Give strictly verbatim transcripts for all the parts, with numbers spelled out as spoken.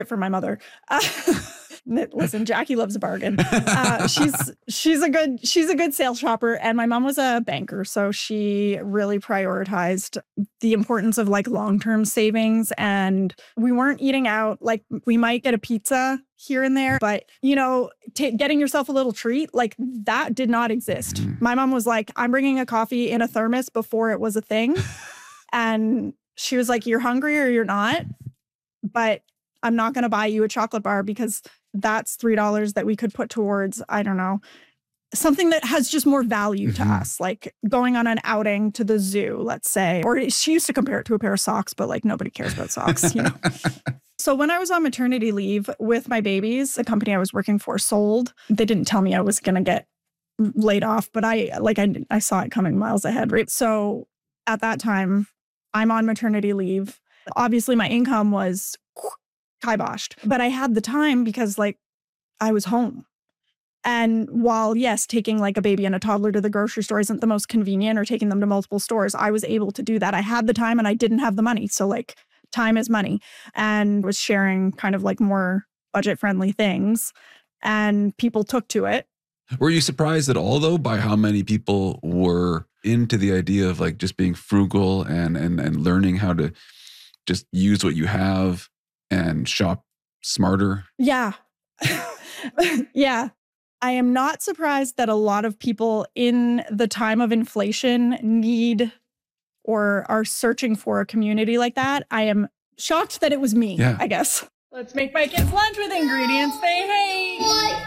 for my mother. Uh, listen, Jackie loves a bargain. Uh, she's she's a good she's a good sales shopper, and my mom was a banker, so she really prioritized the importance of like long-term savings. And we weren't eating out. Like we might get a pizza here and there, but you know, t- getting yourself a little treat, like that did not exist. Mm-hmm. My mom was like, "I'm bringing a coffee in a thermos" before it was a thing, and she was like, "You're hungry or you're not, but I'm not going to buy you a chocolate bar because that's three dollars that we could put towards, I don't know, something that has just more value mm-hmm. to us, like going on an outing to the zoo, let's say." Or she used to compare it to a pair of socks, but like nobody cares about socks, you know. So when I was on maternity leave with my babies, the company I was working for sold. They didn't tell me I was going to get laid off, but I like I, I saw it coming miles ahead, right? So at that time, I'm on maternity leave. Obviously, my income was kiboshed, but I had the time because like I was home. And while, yes, taking like a baby and a toddler to the grocery store isn't the most convenient, or taking them to multiple stores, I was able to do that. I had the time and I didn't have the money. So like time is money, and was sharing kind of like more budget friendly things, and people took to it. Were you surprised at all though by how many people were into the idea of like just being frugal and and and learning how to just use what you have and shop smarter? Yeah. Yeah. I am not surprised that a lot of people in the time of inflation need or are searching for a community like that. I am shocked that it was me, yeah. I guess. Let's make my kids lunch with ingredients they hate. I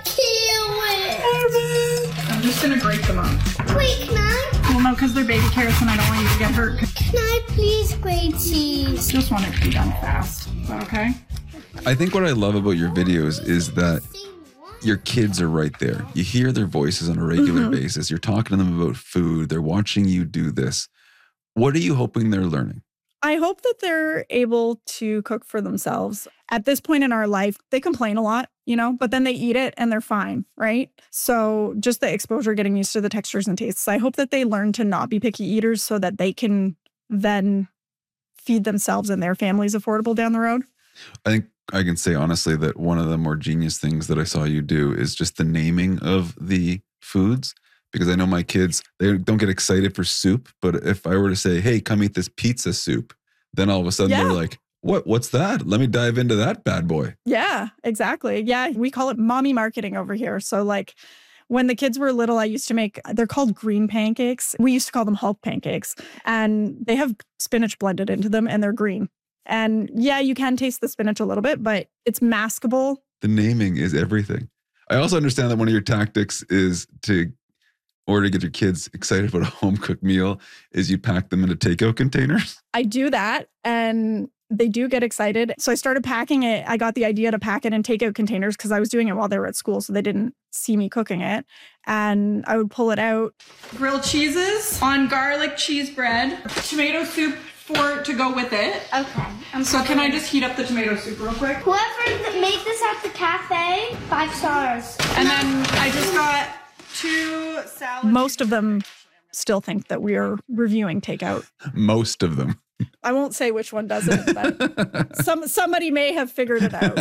can't. I'm just going to grate them up. Wait, can I? Well, no, because they're baby carrots and I don't want you to get hurt. Can I please grate cheese? Just want it to be done fast. Is that okay? I think what I love about your videos is that your kids are right there. You hear their voices on a regular mm-hmm. basis. You're talking to them about food. They're watching you do this. What are you hoping they're learning? I hope that they're able to cook for themselves. At this point in our life, they complain a lot, you know, but then they eat it and they're fine, right? So just the exposure, getting used to the textures and tastes. I hope that they learn to not be picky eaters so that they can then feed themselves and their families affordable down the road. I think I can say honestly that one of the more genius things that I saw you do is just the naming of the foods. Because I know my kids, they don't get excited for soup. But if I were to say, hey, come eat this pizza soup, then all of a sudden yeah. they're like, what? What's that? Let me dive into that bad boy. Yeah, exactly. Yeah, we call it mommy marketing over here. So like when the kids were little, I used to make, they're called green pancakes. We used to call them Hulk pancakes. And they have spinach blended into them and they're green. And yeah, you can taste the spinach a little bit, but it's maskable. The naming is everything. I also understand that one of your tactics is to or to get your kids excited about a home-cooked meal is you pack them into takeout containers? I do that, and they do get excited. So I started packing it. I got the idea to pack it in takeout containers because I was doing it while they were at school, so they didn't see me cooking it. And I would pull it out. Grilled cheeses on garlic cheese bread, tomato soup for to go with it. Okay. I'm so can I just heat up the tomato soup real quick? Whoever made this at the cafe, five stars. And then I just got two salads. Most of them still think that we are reviewing takeout. Most of them. I won't say which one doesn't, but some somebody may have figured it out.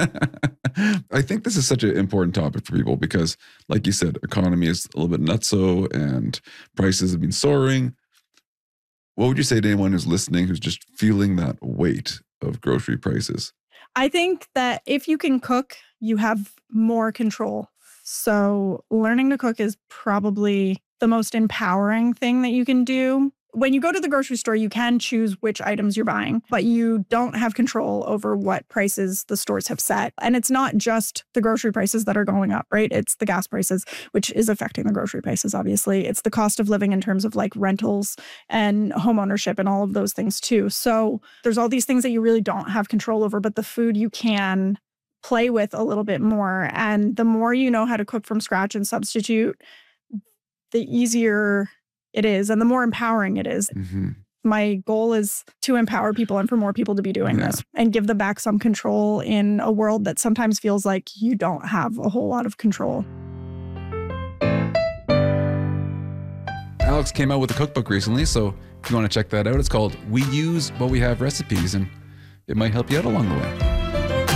I think this is such an important topic for people because, like you said, economy is a little bit nutso and prices have been soaring. What would you say to anyone who's listening who's just feeling that weight of grocery prices? I think that if you can cook, you have more control. So learning to cook is probably the most empowering thing that you can do. When you go to the grocery store, you can choose which items you're buying, but you don't have control over what prices the stores have set. And it's not just the grocery prices that are going up, right? It's the gas prices, which is affecting the grocery prices, obviously. It's the cost of living in terms of like rentals and home ownership and all of those things too. So there's all these things that you really don't have control over, but the food you can play with a little bit more. And the more you know how to cook from scratch and substitute, the easier it is and the more empowering it is. Mm-hmm. My goal is to empower people and for more people to be doing yeah. this and give them back some control in a world that sometimes feels like you don't have a whole lot of control. Alex came out with a cookbook recently, so if you want to check that out, it's called We Use What We Have Recipes, and it might help you out along the way.